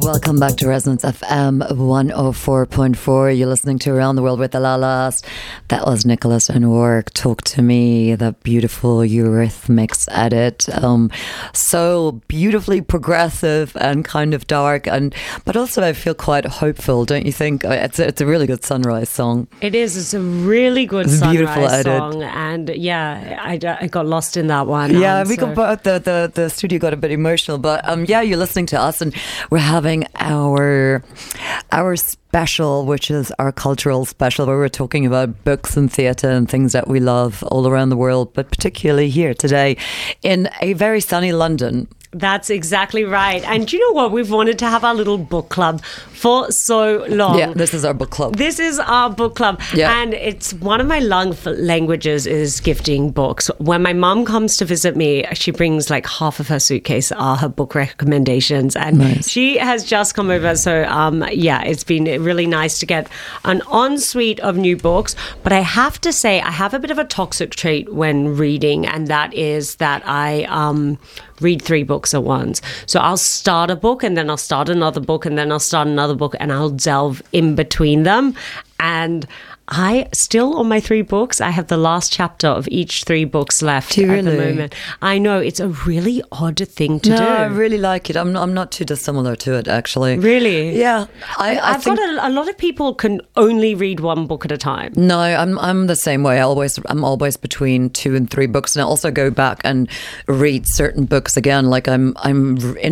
Welcome back to Resonance FM 104.4. You're listening to Around the World with Alalas. That was Nicholas O'Rourke, Talk to Me, the beautiful Eurythmics edit. So beautifully progressive and kind of dark, but also I feel quite hopeful, don't you think? It's a really good Sunrise song. It is. It's a really good Sunrise song. And yeah, I got lost in that one. Yeah, we got both. The studio got a bit emotional, but yeah, you're listening to us and we're having our special, which is our cultural special, where we're talking about books and theatre and things that we love all around the world, but particularly here today in a very sunny London. That's exactly right. And you know what? We've wanted to have our little book club for so long. Yeah, this is our book club. This is our book club. Yeah. And it's one of my love languages is gifting books. When my mum comes to visit me, she brings like half of her suitcase are her book recommendations. And nice. She has just come over. So yeah, it's been really nice to get an ensuite of new books. But I have to say, I have a bit of a toxic trait when reading, and that is that I read 3 books at once. So I'll start a book and then I'll start another book and then I'll start another book and I'll delve in between them. And I still, on my 3 books, I have the last chapter of each 3 books left at the moment. I know, it's a really odd thing to do. No, I really like it. I'm not too dissimilar to it, actually. Really? Yeah. I've got a lot of people can only read 1 book at a time. No, I'm the same way. I'm always between 2 and 3 books, and I also go back and read certain books again. Like I'm in